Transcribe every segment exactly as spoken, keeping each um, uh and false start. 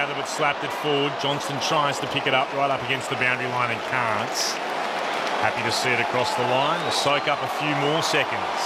together but slapped it forward. Johnston tries to pick it up right up against the boundary line and can't. Happy to see it across the line to soak up a few more seconds.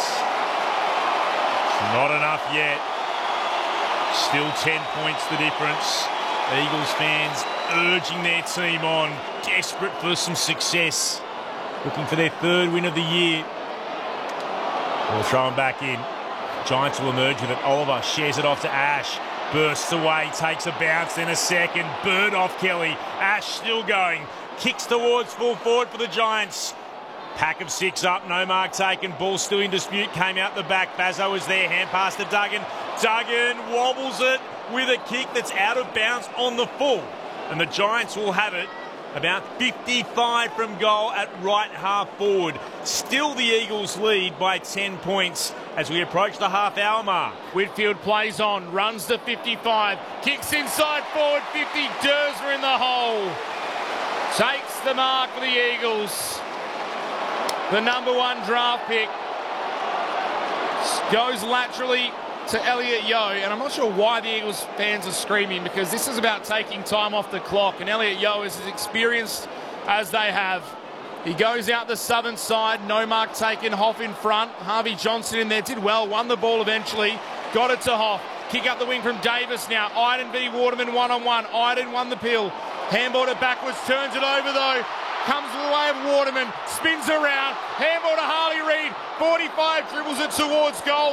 Not enough yet. Still ten points the difference. Eagles fans urging their team on, desperate for some success, looking for their third win of the year. We'll throw them back in. Giants will emerge with it. Oliver shares it off to Ash. Bursts away, takes a bounce, then a second. Bird off Kelly. Ash still going. Kicks towards full forward for the Giants. Pack of six up, no mark taken. Ball still in dispute. Came out the back. Bazzo was there. Hand pass to Duggan. Duggan wobbles it with a kick that's out of bounds on the full. And the Giants will have it about fifty-five from goal at right half forward. Still the Eagles lead by ten points as we approach the half hour mark. Whitfield plays on, runs to fifty-five, kicks inside forward fifty, Dersmer in the hole. Takes the mark for the Eagles. The number one draft pick goes laterally to Elliot Yeo, and I'm not sure why the Eagles fans are screaming, because this is about taking time off the clock, and Elliot Yeo is as experienced as they have. He goes out the southern side, no mark taken, Hoff in front, Harvey Johnson in there, did well, won the ball eventually, got it to Hoff. Kick up the wing from Davis now, Iden v Waterman one-on-one, Iden won the pill, handballed it backwards, turns it over though, comes to the way of Waterman, spins around, handball to Harley Reid, forty-five, dribbles it towards goal.